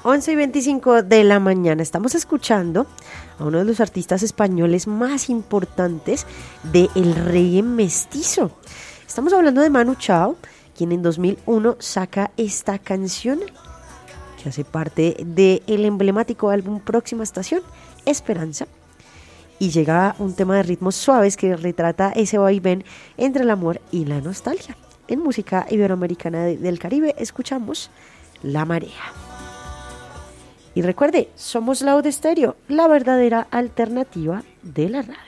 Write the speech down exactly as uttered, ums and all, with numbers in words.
once y veinticinco de la mañana. Estamos escuchando a uno de los artistas españoles más importantes del reggae mestizo. Estamos hablando de Manu Chao, quien en dos mil uno saca esta canción que hace parte del emblemático álbum Próxima Estación, Esperanza. Y llega un tema de ritmos suaves que retrata ese vaivén entre el amor y la nostalgia. En música iberoamericana del Caribe escuchamos La Marea. Y recuerde, somos Loud Stereo, la verdadera alternativa de la radio.